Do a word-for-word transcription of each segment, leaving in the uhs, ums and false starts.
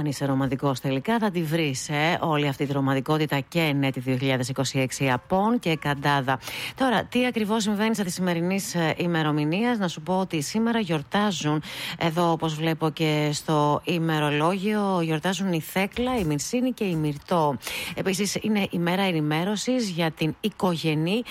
Αν είσαι ρομαντικός τελικά θα τη βρεις, ε, όλη αυτή τη ρομαντικότητα και ενέτη δύο χιλιάδες είκοσι έξι Απών και Καντάδα. Τώρα, τι ακριβώς συμβαίνει στα τη σημερινή ημερομηνία, να σου πω ότι σήμερα γιορτάζουν, εδώ όπως βλέπω και στο ημερολόγιο, γιορτάζουν η Θέκλα, η Μυρσίνη και η Μυρτώ. Επίσης, είναι η μέρα ενημέρωσης για την οικογενή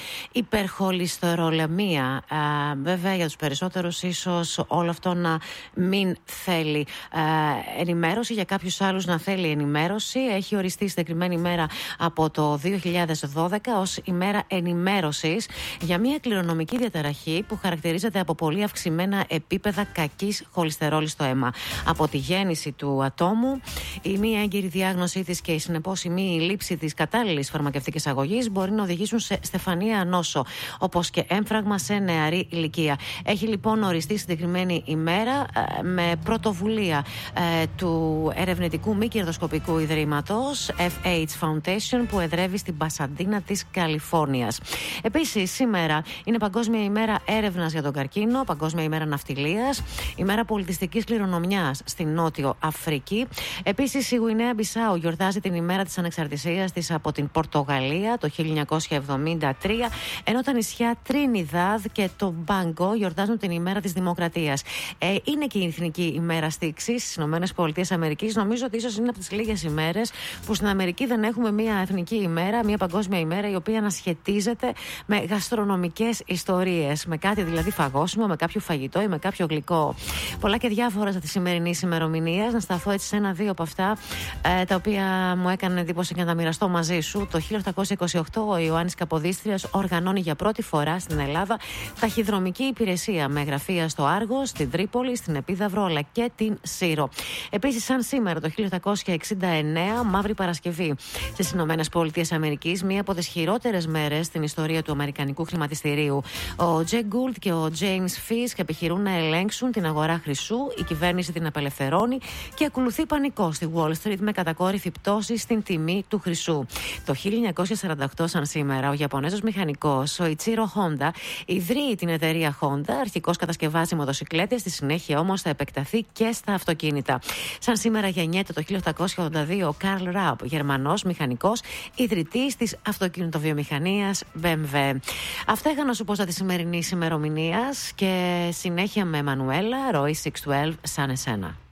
υπερχολυστερολεμία. Α, βέβαια, για τους περισσότερους, ίσως όλο αυτό να μην θέλει α, ενημέρωση, για κάποιους άλλους να θέλει ενημέρωση. Έχει οριστεί συγκεκριμένη ημέρα από το δύο χιλιάδες δώδεκα ως ημέρα ενημέρωσης για μια κληρονομική διαταραχή που χαρακτηρίζεται από πολύ αυξημένα επίπεδα κακής χολυστερόλης στο αίμα. Από τη γέννηση του ατόμου, η μη έγκυρη διάγνωσή της και η συνεπώς η μη λήψη της κατάλληλης φαρμακευτικής αγωγής μπορεί να οδηγήσουν σε στεφανία νόσο, όπως και έμφραγμα σε νεαρή ηλικία. Έχει λοιπόν οριστεί συγκεκριμένη ημέρα ε, με πρωτοβουλία ε, του ερευνητικού μη κερδοσκοπικού ιδρύματος εφ έιτς Foundation που εδρεύει στην Πασαντίνα της Καλιφόρνιας. Επίσης, σήμερα είναι Παγκόσμια ημέρα έρευνας για τον καρκίνο, Παγκόσμια ημέρα ναυτιλίας, ημέρα πολιτιστικής κληρονομιάς στην Νότιο Αφρική. Επίσης, η Γουινέα Μπισάου γιορτάζει την ημέρα της ανεξαρτησίας της από την Πορτογαλία το χίλια εννιακόσια εβδομήντα τρία, ενώ τα νησιά Τρίνιδαδ και το Μπάγκο γιορτάζουν την ημέρα της Δημοκρατίας. Ε, είναι και η Εθνική ημέρα στίξης στις ΗΠΑ. Νομίζω ότι ίσως είναι από τις λίγες ημέρες που στην Αμερική δεν έχουμε μια εθνική ημέρα, μια παγκόσμια ημέρα, η οποία να σχετίζεται με γαστρονομικές ιστορίες. Με κάτι δηλαδή φαγόσιμο, με κάποιο φαγητό ή με κάποιο γλυκό. Πολλά και διάφορα τη σημερινή ημερομηνία. Να σταθώ έτσι σε ένα-δύο από αυτά, ε, τα οποία μου έκανε εντύπωση και να τα μοιραστώ μαζί σου. Το χίλια οκτακόσια είκοσι οκτώ ο Ιωάννης Καποδίστριας οργανώνει για πρώτη φορά στην Ελλάδα ταχυδρομική υπηρεσία με γραφεία στο Άργος, στην Τρίπολη, στην Επίδαυρο αλλά και την Σύρο. Επίσης, σαν σήμερα το χίλια οκτακόσια εξήντα εννέα, Μαύρη Παρασκευή στις ΗΠΑ, μία από τις χειρότερες μέρες στην ιστορία του αμερικανικού χρηματιστηρίου. Ο Τζε Γκούλτ και ο Τζέιμς Φίσκ επιχειρούν να ελέγξουν την αγορά χρυσού, η κυβέρνηση την απελευθερώνει και ακολουθεί πανικό στη Wall Street με κατακόρυφη πτώση στην τιμή του χρυσού. Το χίλια εννιακόσια σαράντα οκτώ, σαν σήμερα, ο Ιαπωνέζος μηχανικός ο Ιτσίρο Χόντα ιδρύει την εταιρεία Honda, αρχικώς κατασκευάζει μοτοσικλέτες, στη συνέχεια όμως θα επεκταθεί και στα αυτοκίνητα. Σαν σήμερα γεννιέται το χίλια οκτακόσια ογδόντα δύο ο Καρλ Ραμπ, Γερμανός μηχανικός, ιδρυτής της αυτοκινητοβιομηχανίας μπι εμ ντάμπλιου. Αυτά είχα να σου πω στα τη σημερινή ημερομηνία και συνέχεια με Εμμανουέλα, Ροή εξακόσια δώδεκα, σαν εσένα.